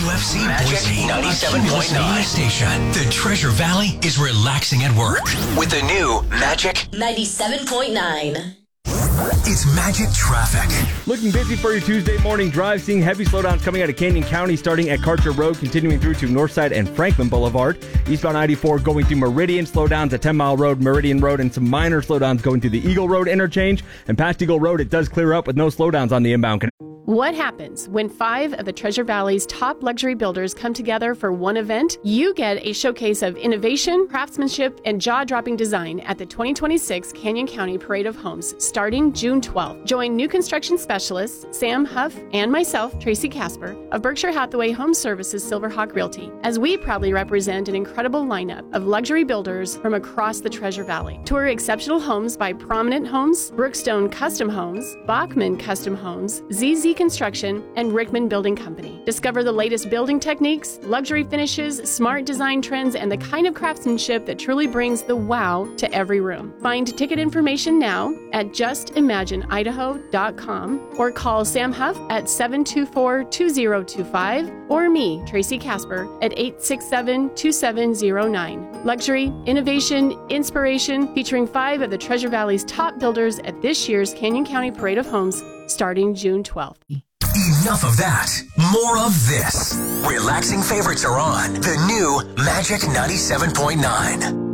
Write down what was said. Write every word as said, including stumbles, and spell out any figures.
F C Boise ninety-seven point nine station. The Treasure Valley is relaxing at work with the new Magic ninety-seven point nine. It's Magic Traffic. Looking busy for your Tuesday morning drive, seeing heavy slowdowns coming out of Canyon County, starting at Karcher Road, continuing through to Northside and Franklin Boulevard. Eastbound ninety-four going through Meridian, slowdowns at ten Mile Road, Meridian Road, and some minor slowdowns going through the Eagle Road interchange. And past Eagle Road, it does clear up with no slowdowns on the inbound. What happens when five of the Treasure Valley's top luxury builders come together for one event? You get a showcase of innovation, craftsmanship, and jaw-dropping design at the twenty twenty-six Canyon County Parade of Homes starting June twelfth. Join new construction specialists Sam Huff and myself, Tracy Casper, of Berkshire Hathaway Home Services Silverhawk Realty, as we proudly represent an incredible lineup of luxury builders from across the Treasure Valley. Tour exceptional homes by Prominent Homes, Brookstone Custom Homes, Bachman Custom Homes, Z Z Construction, and Rickman Building Company. Discover the latest building techniques, luxury finishes, smart design trends, and the kind of craftsmanship that truly brings the wow to every room. Find ticket information now at just imagine idaho dot com or call Sam Huff at seven two four, two zero two five or me, Tracy Casper, at eight six seven, two seven zero nine. Luxury, innovation, inspiration, featuring five of the Treasure Valley's top builders at this year's Canyon County Parade of Homes starting June twelfth. Enough of that. More of this. Relaxing favorites are on the new Magic ninety-seven point nine.